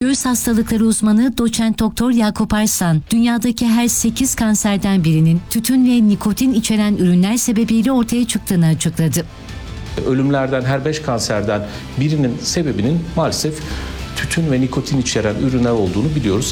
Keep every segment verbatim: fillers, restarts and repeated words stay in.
Göğüs hastalıkları uzmanı doçent doktor Yakup Arslan, dünyadaki her sekiz kanserden birinin tütün ve nikotin içeren ürünler sebebiyle ortaya çıktığını açıkladı. Ölümlerden her beş kanserden birinin sebebinin maalesef tütün ve nikotin içeren ürünler olduğunu biliyoruz.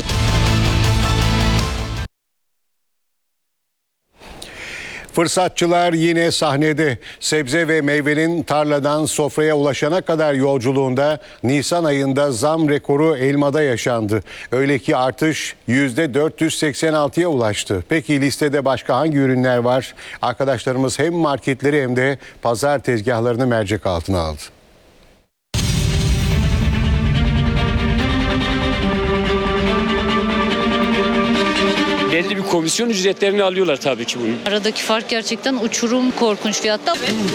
Fırsatçılar yine sahnede. Sebze ve meyvenin tarladan sofraya ulaşana kadar yolculuğunda Nisan ayında zam rekoru elmada yaşandı. Öyle ki artış yüzde dört yüz seksen altıya ulaştı. Peki listede başka hangi ürünler var? Arkadaşlarımız hem marketleri hem de pazar tezgahlarını mercek altına aldı. Belli bir komisyon ücretlerini alıyorlar tabii ki bunun. Aradaki fark gerçekten uçurum, korkunç fiyatta.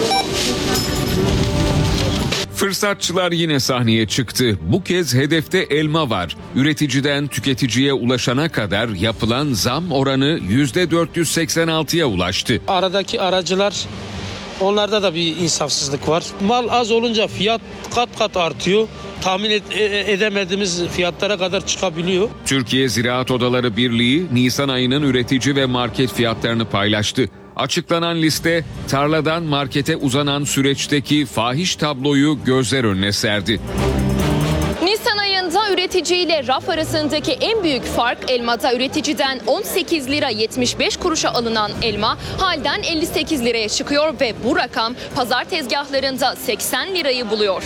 Fırsatçılar yine sahneye çıktı. Bu kez hedefte elma var. Üreticiden tüketiciye ulaşana kadar yapılan zam oranı yüzde dört yüz seksen altıya ulaştı. Aradaki aracılar, onlarda da bir insafsızlık var. Mal az olunca fiyat kat kat artıyor. Tahmin edemediğimiz fiyatlara kadar çıkabiliyor. Türkiye Ziraat Odaları Birliği Nisan ayının üretici ve market fiyatlarını paylaştı. Açıklanan liste tarladan markete uzanan süreçteki fahiş tabloyu gözler önüne serdi. Nisan ayında üretici ile raf arasındaki en büyük fark elmada üreticiden on sekiz lira yetmiş beş kuruşa alınan elma halden elli sekiz liraya çıkıyor ve bu rakam pazar tezgahlarında seksen lirayı buluyor.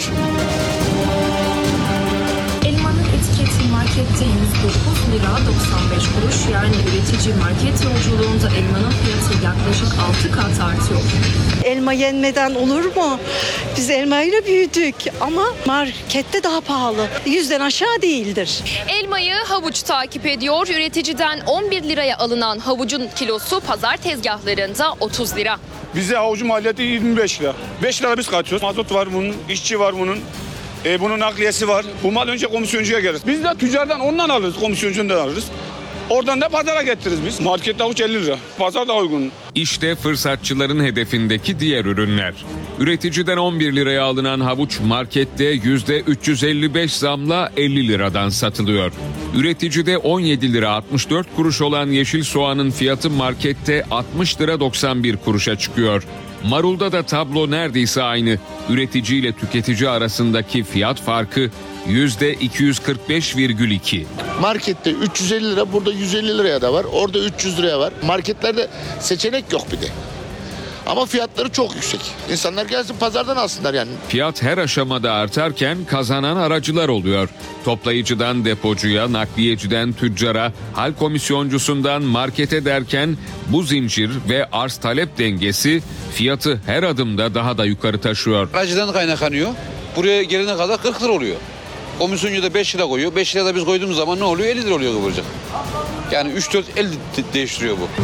Elmanın etiketi markette yüz dokuz lira doksan beş kuruş, yani üretici market yolculuğunda elmanın fiyatı yaklaşık altı kat artıyor. Elma yenmeden olur mu? Biz elmayla büyüdük ama markette daha pahalı. Yüzden aşağı değildir. Elmayı havuç takip ediyor. Üreticiden on bir liraya alınan havucun kilosu pazar tezgahlarında otuz lira. Bize havucun maliyeti yirmi beş lira. beş lira biz katıyoruz. Mazot var bunun, işçi var bunun. E, bunun nakliyesi var. Bu mal önce komisyoncuya gelir. Biz de tüccardan ondan alırız, komisyoncundan alırız. Oradan da pazara getiririz biz. Markette avuç elli lira. Pazar da uygun. İşte fırsatçıların hedefindeki diğer ürünler. Üreticiden on bir liraya alınan havuç markette yüzde üç yüz elli beş zamla elli liradan satılıyor. Üreticide on yedi lira altmış dört kuruş olan yeşil soğanın fiyatı markette altmış lira doksan bir kuruşa çıkıyor. Marulda da tablo neredeyse aynı. Üretici ile tüketici arasındaki fiyat farkı yüzde iki yüz kırk beş virgül iki. Markette üç yüz elli lira, burada yüz elli liraya da var. Orada üç yüz liraya var. Marketlerde seçenek yok bir de. Ama fiyatları çok yüksek. İnsanlar gelsin pazardan alsınlar yani. Fiyat her aşamada artarken kazanan aracılar oluyor. Toplayıcıdan depocuya, nakliyeciden tüccara, hal komisyoncusundan markete derken bu zincir ve arz talep dengesi fiyatı her adımda daha da yukarı taşıyor. Aracıdan kaynaklanıyor. Buraya gelene kadar kırk lira oluyor. Komisyoncu da beş lira koyuyor. beş lira da biz koyduğumuz zaman ne oluyor? elli lira oluyor kıvırcık. Yani üç dört elli değiştiriyor bu.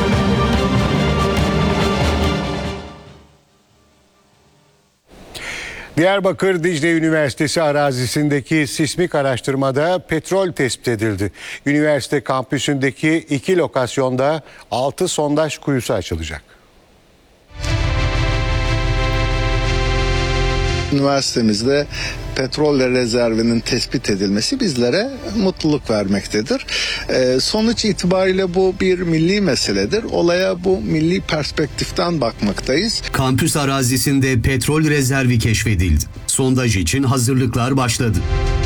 Diyarbakır Dicle Üniversitesi arazisindeki sismik araştırmada petrol tespit edildi. Üniversite kampüsündeki iki lokasyonda altı sondaj kuyusu açılacak. Üniversitemizde petrol rezervinin tespit edilmesi bizlere mutluluk vermektedir. Ee, sonuç itibariyle bu bir milli meseledir. Olaya bu milli perspektiften bakmaktayız. Kampüs arazisinde petrol rezervi keşfedildi. Sondaj için hazırlıklar başladı.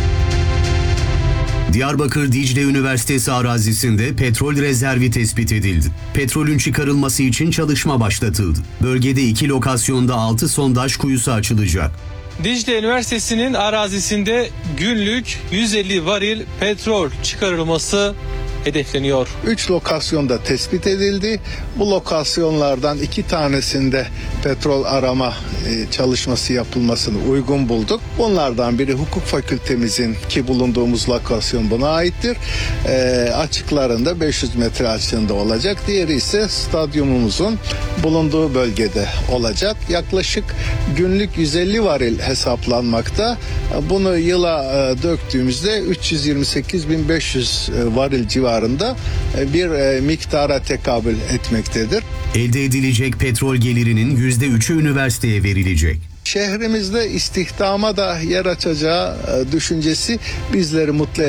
Diyarbakır Dicle Üniversitesi arazisinde petrol rezervi tespit edildi. Petrolün çıkarılması için çalışma başlatıldı. Bölgede iki lokasyonda altı sondaj kuyusu açılacak. Dicle Üniversitesi'nin arazisinde günlük yüz elli varil petrol çıkarılması hedefleniyor. Üç lokasyonda tespit edildi. Bu lokasyonlardan iki tanesinde petrol arama e, çalışması yapılmasını uygun bulduk. Bunlardan biri hukuk fakültemizin ki bulunduğumuz lokasyon buna aittir. E, açıklarında beş yüz metre açığında olacak. Diğeri ise stadyumumuzun bulunduğu bölgede olacak. Yaklaşık günlük yüz elli varil hesaplanmakta. Bunu yıla e, döktüğümüzde üç yüz yirmi sekiz bin beş yüz varil civarında bir miktara tekabül etmektedir. Elde edilecek petrol gelirinin yüzde üçü üniversiteye verilecek. Şehrimizde istihdama da yer açacağı düşüncesi bizleri mutlu